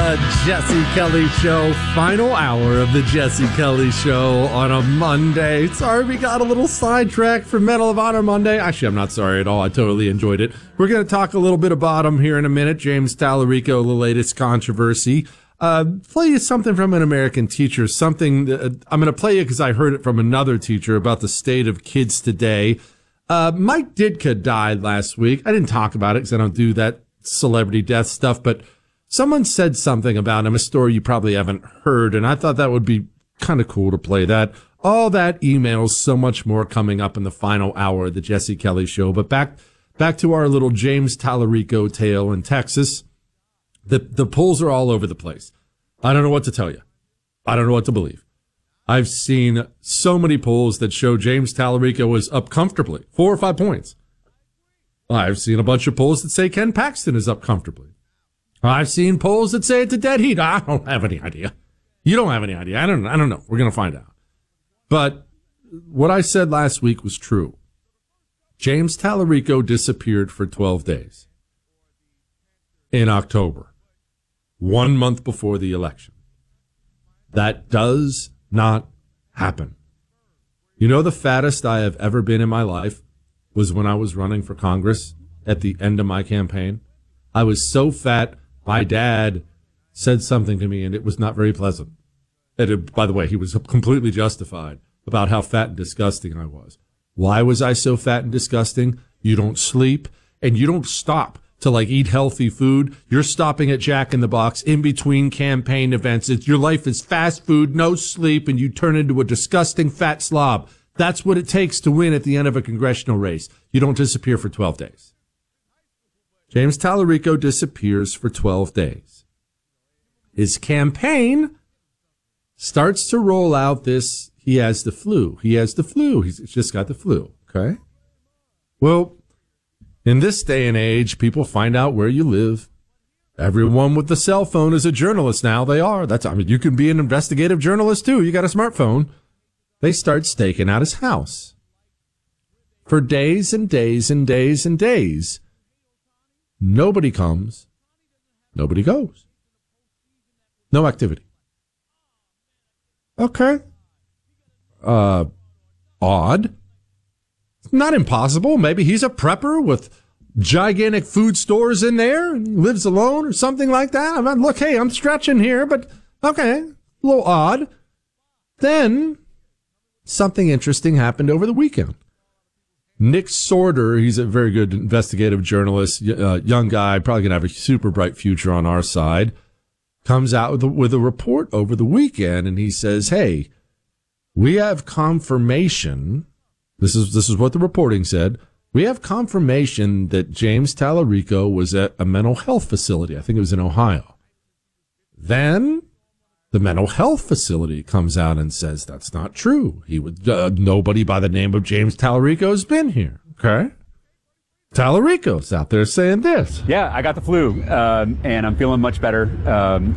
The Jesse Kelly Show, final hour of the Jesse Kelly Show on a Monday. Sorry we got a little sidetracked for Medal of Honor Monday. Actually, I'm not sorry at all. I totally enjoyed it. We're going to talk a little bit about him here in a minute. James Tallarico, the latest controversy. Play you something from an American teacher, something that I'm going to play you because I heard it from another teacher about the state of kids today. Mike Ditka died last week. I didn't talk about it because I don't do that celebrity death stuff, but someone said something about him, a story you probably haven't heard, and I thought that would be kind of cool to play that. All that emails, so much more coming up in the final hour of the Jesse Kelly Show. But back to our little James Tallarico tale in Texas. The polls are all over the place. I don't know what to tell you. I don't know what to believe. I've seen so many polls that show James Tallarico is up comfortably, 4 or 5 points. I've seen a bunch of polls that say Ken Paxton is up comfortably. I've seen polls that say it's a dead heat. I don't have any idea. You don't have any idea. I don't know. We're going to find out. But what I said last week was true. James Tallarico disappeared for 12 days in October, 1 month before the election. That does not happen. You know, the fattest I have ever been in my life was when I was running for Congress at the end of my campaign. I was so fat. My dad said something to me, and it was not very pleasant. And by the way, he was completely justified about how fat and disgusting I was. Why was I so fat and disgusting? You don't sleep, and you don't stop to eat healthy food. You're stopping at Jack in the Box in between campaign events. Your life is fast food, no sleep, and you turn into a disgusting fat slob. That's what it takes to win at the end of a congressional race. You don't disappear for 12 days. James Tallarico disappears for 12 days. His campaign starts to roll out this, he has the flu. He has the flu. He's just got the flu, okay? Well, in this day and age, people find out where you live. Everyone with the cell phone is a journalist now. They are. You can be an investigative journalist, too. You got a smartphone. They start staking out his house. For days and days and days and days, nobody comes, nobody goes. No activity. Okay. Odd. Not impossible. Maybe he's a prepper with gigantic food stores in there and lives alone or something like that. I'm stretching here, but okay. A little odd. Then something interesting happened over the weekend. Nick Sorter, he's a very good investigative journalist, young guy, probably going to have a super bright future on our side, comes out with a report over the weekend, and he says, hey, we have confirmation, this is what the reporting said, we have confirmation that James Tallarico was at a mental health facility. I think it was in Ohio. Then the mental health facility comes out and says that's not true. Nobody by the name of James Tallarico has been here. Okay. Tallarico's out there saying this. Yeah, I got the flu, and I'm feeling much better.